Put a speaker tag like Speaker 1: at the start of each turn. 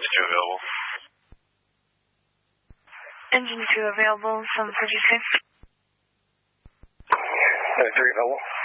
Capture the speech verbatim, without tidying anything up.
Speaker 1: two available.
Speaker 2: Engine two available, seven forty-six.
Speaker 1: Uh, three available.